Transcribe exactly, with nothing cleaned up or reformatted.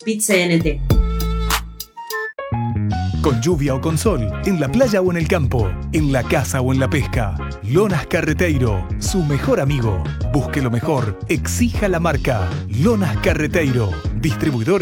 Pizza N T. Con lluvia o con sol, en la playa o en el campo, en la casa o en la pesca. Lonas Carreteiro, su mejor amigo. Busque lo mejor, exija la marca. Lonas Carreteiro, distribuidor